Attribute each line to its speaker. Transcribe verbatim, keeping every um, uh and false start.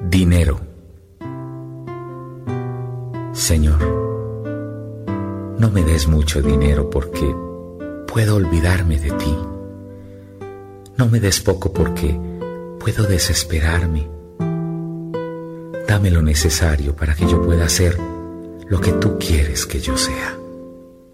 Speaker 1: Dinero. Señor, no me des mucho dinero porque puedo olvidarme de ti. No me des poco porque puedo desesperarme. Dame lo necesario para que yo pueda ser lo que tú quieres que yo sea.